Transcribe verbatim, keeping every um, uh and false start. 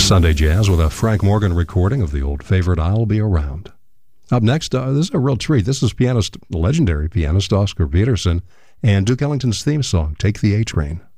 Sunday Jazz with a Frank Morgan recording of the old favorite I'll Be Around. Up next, uh, this is a real treat. This is pianist, legendary pianist Oscar Peterson and Duke Ellington's theme song, Take the A-Train.